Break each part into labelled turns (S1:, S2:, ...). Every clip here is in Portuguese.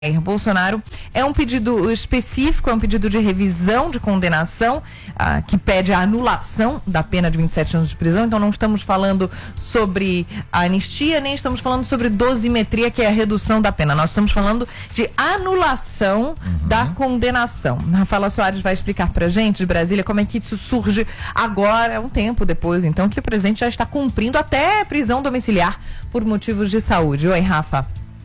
S1: Bolsonaro é um pedido específico, é um pedido de revisão de condenação, que pede a anulação da pena de 27 anos de prisão. Então não estamos falando sobre a anistia, nem estamos falando sobre dosimetria, que é a redução da pena. Nós estamos falando de anulação da condenação. Rafaela Soares vai explicar pra gente, de Brasília, como é que isso surge agora, um tempo depois, então, que o presidente já está cumprindo até prisão domiciliar por motivos de saúde. Oi, Rafa.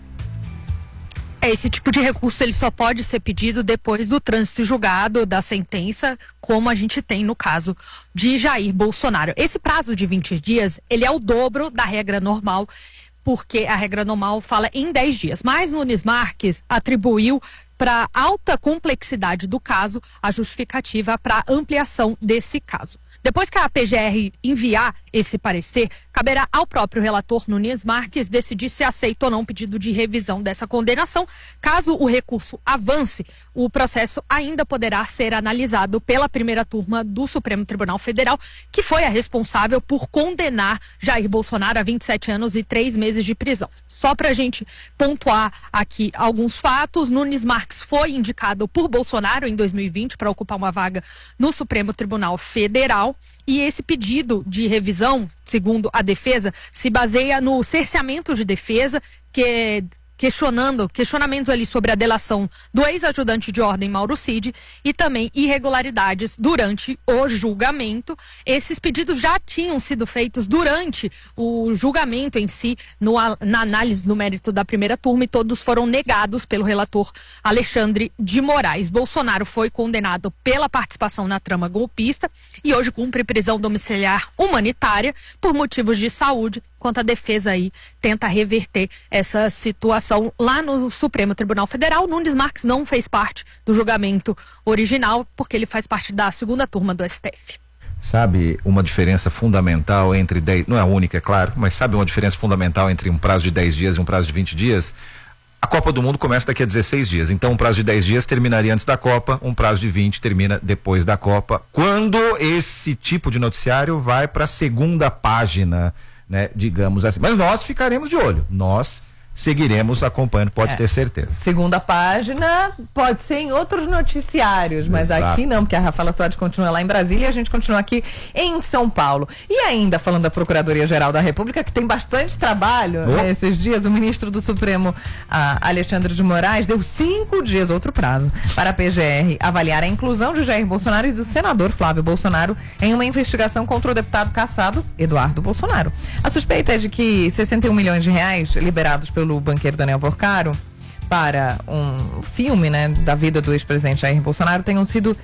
S2: Esse tipo de recurso ele só pode ser pedido depois do trânsito julgado da sentença, como a gente tem no caso de Jair Bolsonaro. Esse prazo de 20 dias, ele é o dobro da regra normal, porque a regra normal fala em 10 dias. Mas Nunes Marques atribuiu para alta complexidade do caso a justificativa para ampliação desse caso. Depois que a PGR enviar esse parecer, caberá ao próprio relator Nunes Marques decidir se aceita ou não o pedido de revisão dessa condenação. Caso o recurso avance, o processo ainda poderá ser analisado pela primeira turma do Supremo Tribunal Federal, que foi a responsável por condenar Jair Bolsonaro a 27 anos e 3 meses de prisão. Só para a gente pontuar aqui alguns fatos, Nunes Marques foi indicado por Bolsonaro em 2020 para ocupar uma vaga no Supremo Tribunal Federal. E esse pedido de revisão, segundo a defesa, se baseia no cerceamento de defesa, que questionamentos ali sobre a delação do ex-ajudante de ordem Mauro Cid e também irregularidades durante o julgamento. Esses pedidos já tinham sido feitos durante o julgamento em si, na análise no mérito da primeira turma, e todos foram negados pelo relator Alexandre de Moraes. Bolsonaro foi condenado pela participação na trama golpista e hoje cumpre prisão domiciliar humanitária por motivos de saúde, enquanto a defesa aí tenta reverter essa situação lá no Supremo Tribunal Federal. Nunes Marques não fez parte do julgamento original, porque ele faz parte da segunda turma do STF.
S3: Sabe uma diferença fundamental entre 10, não é a única, é claro, mas sabe uma diferença fundamental entre um prazo de 10 dias e um prazo de 20 dias? A Copa do Mundo começa daqui a 16 dias, então um prazo de 10 dias terminaria antes da Copa, um prazo de 20 termina depois da Copa, quando esse tipo de noticiário vai para a segunda página, né, digamos assim. Mas nós ficaremos de olho, nós seguiremos acompanhando, pode ter certeza.
S1: Segunda página pode ser em outros noticiários, mas exato, aqui não, porque a Rafaela Soares continua lá em Brasília e a gente continua aqui em São Paulo. E ainda falando da Procuradoria-Geral da República, que tem bastante trabalho esses dias, o ministro do Supremo, Alexandre de Moraes, deu 5 dias, outro prazo, para a PGR avaliar a inclusão de Jair Bolsonaro e do senador Flávio Bolsonaro em uma investigação contra o deputado cassado Eduardo Bolsonaro. A suspeita é de que 61 milhões de reais liberados pelo banqueiro Daniel Vorcaro para um filme, né, da vida do ex-presidente Jair Bolsonaro tenham sido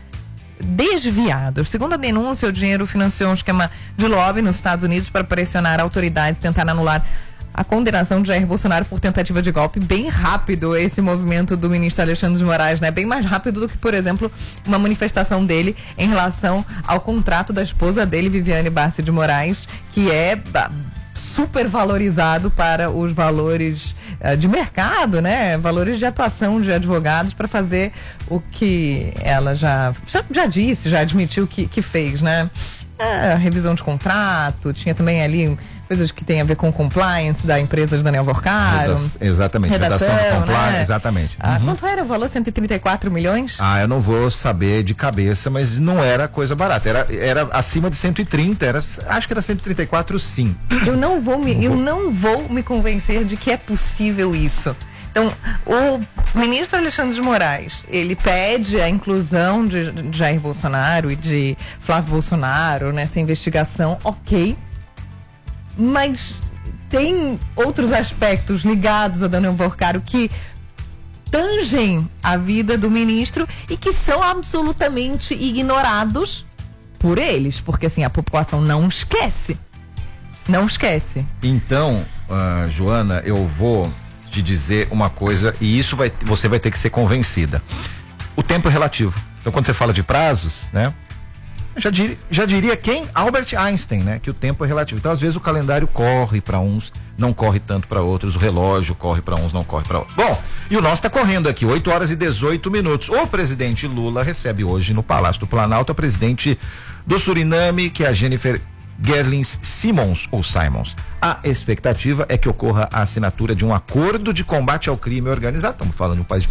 S1: desviados. Segundo a denúncia, o dinheiro financiou um esquema de lobby nos Estados Unidos para pressionar autoridades e tentar anular a condenação de Jair Bolsonaro por tentativa de golpe. Bem rápido esse movimento do ministro Alexandre de Moraes, né? Bem mais rápido do que, por exemplo, uma manifestação dele em relação ao contrato da esposa dele, Viviane Barsi de Moraes, que é super valorizado para os valores de mercado, né? Valores de atuação de advogados para fazer o que ela já disse, já admitiu que fez, né? A revisão de contrato, tinha também ali coisas que tem a ver com compliance da empresa de Daniel Vorcaro.
S3: Exatamente, redação de compliance,
S1: né?
S3: Exatamente.
S1: Quanto era o valor? 134 milhões?
S3: Eu não vou saber de cabeça, mas não era coisa barata, era acima de 130, acho que era 134 sim.
S1: Eu não vou me convencer de que é possível isso. Então, o ministro Alexandre de Moraes, ele pede a inclusão de Jair Bolsonaro e de Flávio Bolsonaro nessa investigação, ok. Mas tem outros aspectos ligados a Daniel Vorcaro que tangem a vida do ministro e que são absolutamente ignorados por eles, porque assim, a população não esquece. Não esquece.
S3: Então, Joana, eu vou te dizer uma coisa e isso você vai ter que ser convencida. O tempo é relativo. Então, quando você fala de prazos, né? Já diria quem? Albert Einstein, né? Que o tempo é relativo. Então, às vezes, o calendário corre para uns, não corre tanto para outros. O relógio corre para uns, não corre para outros. Bom, e o nosso está correndo aqui, 8 horas e 18 minutos. O presidente Lula recebe hoje no Palácio do Planalto a presidente do Suriname, que é a Jennifer Gerlins Simons ou Simons. A expectativa é que ocorra a assinatura de um acordo de combate ao crime organizado. Estamos falando de um país